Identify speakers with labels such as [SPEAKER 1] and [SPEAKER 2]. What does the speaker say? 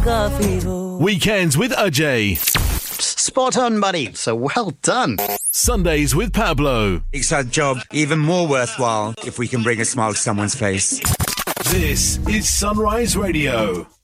[SPEAKER 1] काफी हो.
[SPEAKER 2] Weekends with Ajay.
[SPEAKER 3] Spot on, buddy. So well done.
[SPEAKER 2] Sundays with Pablo.
[SPEAKER 4] Makes our job even more worthwhile if we can bring a smile to someone's face.
[SPEAKER 2] This is Sunrise Radio.